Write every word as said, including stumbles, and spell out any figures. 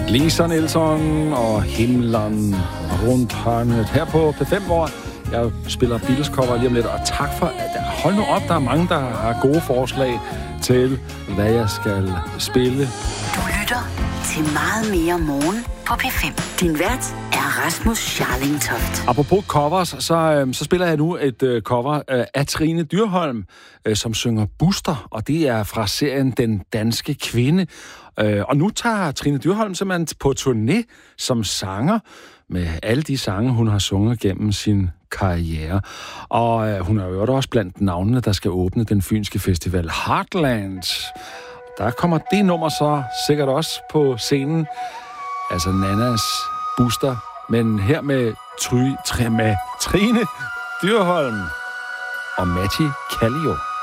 Lisa Nielsen og Himlen rundt hørnet her på P fem, hvor jeg spiller Beatles-cover lige om lidt. Og tak for, at hold nu op, der er mange, der har gode forslag til, hvad jeg skal spille. Du lytter til meget mere morgen på P fem. Din vært er Rasmus Scharlingtoft. Apropos covers, så, så spiller jeg nu et uh, cover uh, af Trine Dyrholm, uh, som synger Buster, og det er fra serien Den Danske Kvinde. Uh, og nu tager Trine Dyrholm simpelthen på turné som sanger med alle de sange, hun har sunget gennem sin karriere. Og uh, hun er jo også blandt navnene, der skal åbne den fynske festival Heartland. Der kommer det nummer så sikkert også på scenen. Altså Nannas Buster, men her med, Try, tre, med Trine Dyrholm og Matti Kallio.